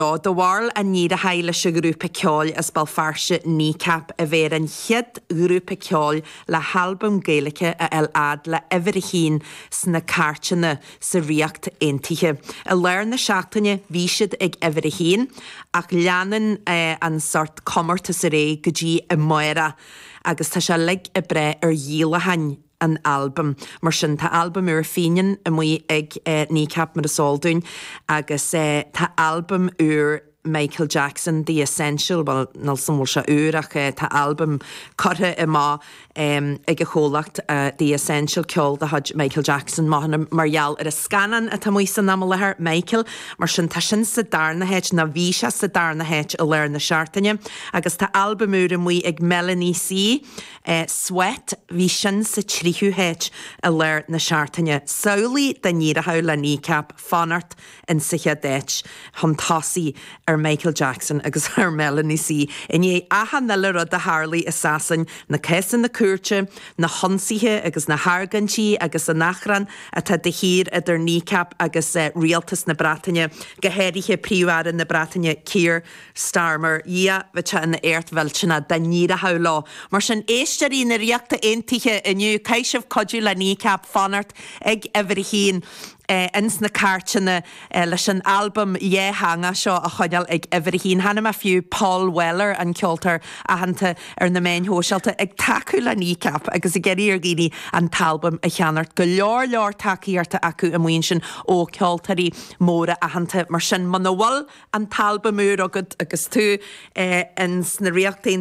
De warl a ní a heile se grúpa ceáil as bal farse nícap a bhéir an chiad grúpa ceáil le halbam géalacha a el ad le everhín sna cartena sa riacht intiche. A leir na seachtaine vísiad ag everhín ach leanan an sort commarta sa ré go dtí a moira agus tá se lig a bre díla hain an album. Mar sin tá album ur féin a mu ag nícap mar a sóldún agus tá album ur Michael Jackson, The Essential, well, nal samol se ach tá album cortha i má ag a cholacht The Essential ceol da had Michael Jackson máhanna margheall ar a scanan a tá muosan am lethir Michael, mar sin tá sin sa darna heit na bhí se sa darna heit a leir na seaartaine agus tá album ur mu ag Melanie C. Sweat bhí sin sa tríú heit a leir na seaartaine. Saolaí den níad a haula nícap fanart in sicha deit hantásaí ar Michael Jackson agus ar Melanie C. In é ahan na le rud a Harley Assassin na cesan na cuairte, na honsíthe agus na hargantí agus a nachran a tá de hir idir nícap agus rialtas na Bratainne gohéirithe príomhara na Bratainne Keir Starmer ia bheit in airtveltena den níad a haulá. Mar sin éisteí na riachta intiche inniu caiisih codú le nícap fanart ag everhín ins na cartena leis an album hanga seo a choideal ag everhín hanna a fiú Paul Weller an ceoltar a hananta ar na main hósealta ag taú le nícap agus i geirí ar gíní an talbum a cheanart go leor takeíarta acu a muin sin ó ceoltarí móra a hananta mar sin man bhil an talbum úr agad agus tú ins na riachtaín